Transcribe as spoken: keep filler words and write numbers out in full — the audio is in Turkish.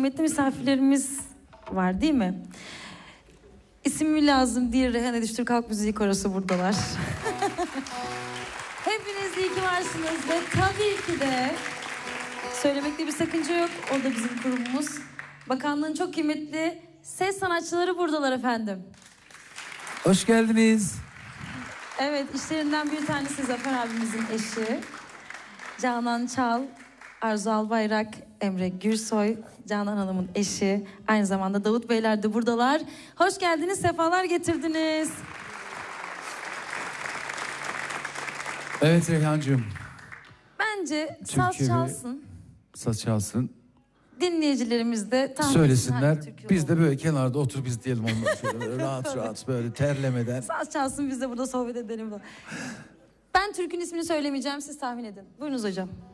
kıymetli misafirlerimiz var değil mi? İsmi lazım değil, Reyhan Ediş Türk Halk Müziği Korosu buradalar. Hepiniz iyi ki varsınız ve tabii ki de söylemekte bir sakınca yok. O da bizim kurumumuz. Bakanlığın çok kıymetli ses sanatçıları buradalar efendim. Hoş geldiniz. Evet, işlerinden bir tanesi Zafer abimizin eşi. Canan Çal, Arzu Albayrak, Emre Gürsoy, Canan Hanım'ın eşi. Aynı zamanda Davut Beyler de buradalar. Hoş geldiniz, sefalar getirdiniz. Evet Reyhancığım. Bence saz çalsın. Saz çalsın. Dinleyicilerimiz de tahmin söylesinler. Biz de böyle kenarda oturup izleyelim onları. Şöyle rahat rahat böyle terlemeden. Saz çalsın, biz de burada sohbet edelim. Ben Türk'ün ismini söylemeyeceğim, siz tahmin edin. Buyurunuz hocam.